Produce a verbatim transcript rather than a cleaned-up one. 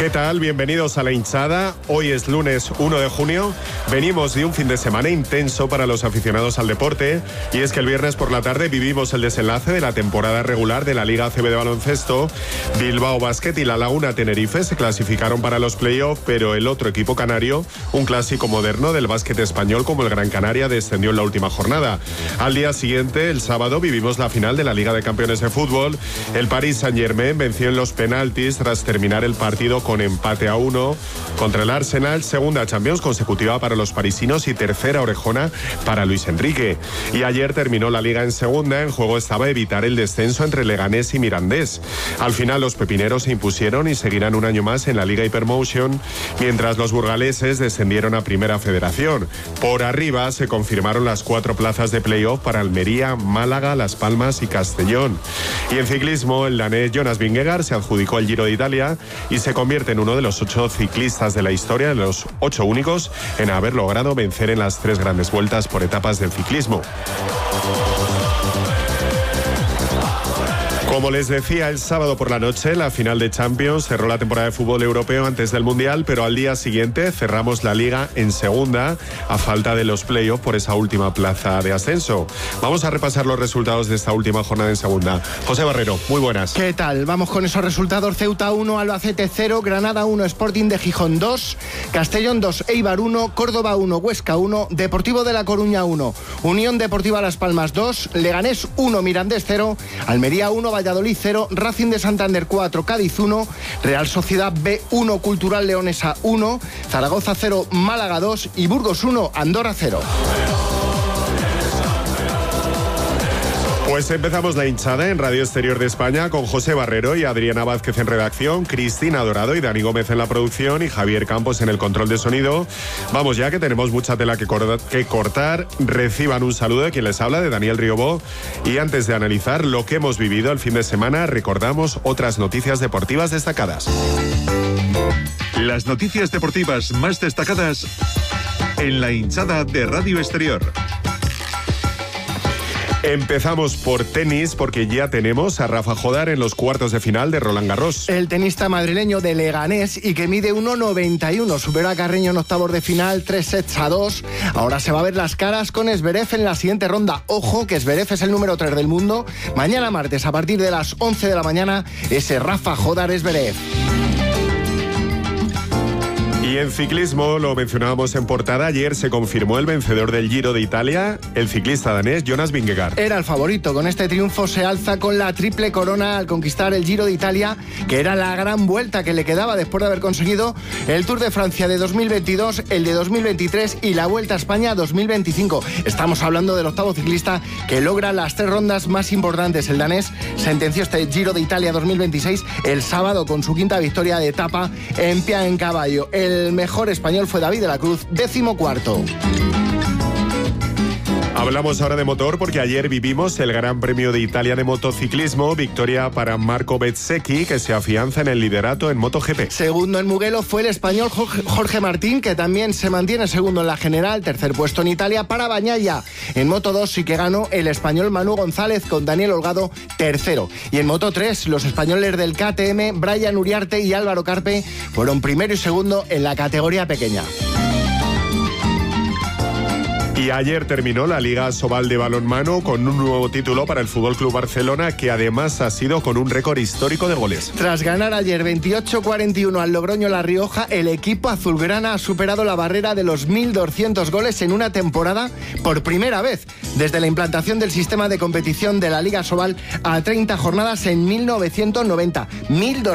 ¿Qué tal? Bienvenidos a La Hinchada. Hoy es lunes uno de junio. Venimos de un fin de semana intenso para los aficionados al deporte, y es que el viernes por la tarde vivimos el desenlace de la temporada regular de la Liga A C B de baloncesto. Bilbao Basket y La Laguna Tenerife se clasificaron para los playoffs, pero el otro equipo canario, un clásico moderno del básquet español como el Gran Canaria, descendió en la última jornada. Al día siguiente, el sábado, vivimos la final de la Liga de Campeones de Fútbol. El Paris Saint-Germain venció en los penaltis tras terminar el partido con empate a uno contra el Arsenal, segunda Champions consecutiva para los parisinos y tercera orejona para Luis Enrique. Y ayer terminó la Liga en segunda. En juego estaba evitar el descenso entre Leganés y Mirandés. Al final los pepineros se impusieron y seguirán un año más en la Liga Hypermotion, mientras los burgaleses descendieron a Primera Federación. Por arriba se confirmaron las cuatro plazas de playoff para Almería, Málaga, Las Palmas y Castellón. Y en ciclismo, el danés Jonas Vingegaard se adjudicó el Giro de Italia y se convierte en uno de los ocho ciclistas de la historia, de los ocho únicos en haber logrado vencer en las tres grandes vueltas por etapas del ciclismo. Como les decía, el sábado por la noche, la final de Champions cerró la temporada de fútbol europeo antes del Mundial, pero al día siguiente cerramos la Liga en segunda, a falta de los playoffs por esa última plaza de ascenso. Vamos a repasar los resultados de esta última jornada en segunda. José Barrero, muy buenas. ¿Qué tal? Vamos con esos resultados. Ceuta uno, Albacete cero, Granada uno, Sporting de Gijón dos, Castellón dos, Eibar uno, Córdoba uno, Huesca uno, Deportivo de La Coruña uno, Unión Deportiva Las Palmas dos, Leganés uno, Mirandés cero, Almería uno, Valladolid cero, Racing de Santander cuatro, Cádiz uno, Real Sociedad B uno, Cultural Leonesa uno, Zaragoza cero, Málaga dos y Burgos uno, Andorra cero. Pues empezamos La Hinchada en Radio Exterior de España con José Barrero y Adriana Vázquez en redacción, Cristina Dorado y Dani Gómez en la producción y Javier Campos en el control de sonido. Vamos ya, que tenemos mucha tela que, cor- que cortar. Reciban un saludo de quien les habla, de Daniel Riobó. Y antes de analizar lo que hemos vivido el fin de semana, recordamos otras noticias deportivas destacadas. Las noticias deportivas más destacadas en La Hinchada de Radio Exterior. Empezamos por tenis, porque ya tenemos a Rafa Jodar en los cuartos de final de Roland Garros. El tenista madrileño de Leganés y que mide uno noventa y uno superó a Carreño en octavos de final, tres sets a dos. Ahora se va a ver las caras con Zverev en la siguiente ronda. Ojo, que Zverev es el número tres del mundo. Mañana martes, a partir de las once de la mañana, ese Rafa Jodar Zverev. Y en ciclismo, lo mencionábamos en portada, ayer se confirmó el vencedor del Giro de Italia, el ciclista danés Jonas Vingegaard. Era el favorito. Con este triunfo se alza con la triple corona al conquistar el Giro de Italia, que era la gran vuelta que le quedaba después de haber conseguido el Tour de Francia de dos mil veintidós, el de dos mil veintitrés y la Vuelta a España dos mil veinticinco. Estamos hablando del octavo ciclista que logra las tres rondas más importantes. El danés sentenció este Giro de Italia dos mil veintiséis el sábado con su quinta victoria de etapa en pie en caballo. El El mejor español fue David de la Cruz, décimo cuarto. Hablamos ahora de motor porque ayer vivimos el Gran Premio de Italia de motociclismo, victoria para Marco Bezzecchi, que se afianza en el liderato en MotoGP. Segundo en Mugello fue el español Jorge Martín, que también se mantiene segundo en la general. Tercer puesto en Italia para Bagnaia. En Moto dos sí que ganó el español Manu González, con Daniel Holgado tercero. Y en Moto tres, los españoles del K T M, Brian Uriarte y Álvaro Carpe, fueron primero y segundo en la categoría pequeña. Y ayer terminó la Liga Sobal de balonmano con un nuevo título para el F C Barcelona, que además ha sido con un récord histórico de goles. Tras ganar ayer veintiocho cuarenta y uno al Logroño La Rioja, el equipo azulgrana ha superado la barrera de los mil doscientos goles en una temporada por primera vez desde la implantación del sistema de competición de la Liga Sobal a treinta jornadas en mil novecientos noventa.